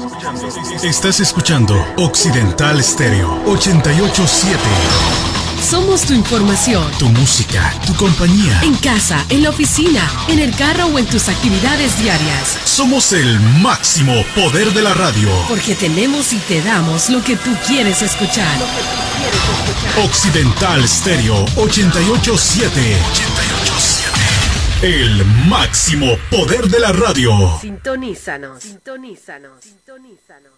Estás escuchando Occidental Stereo 88.7. Somos tu información, tu música, tu compañía. En casa, en la oficina, en el carro o en tus actividades diarias. Somos el máximo poder de la radio. Porque tenemos y te damos lo que tú quieres escuchar. Occidental Stereo 88.7. El máximo poder de la radio. Sintonízanos.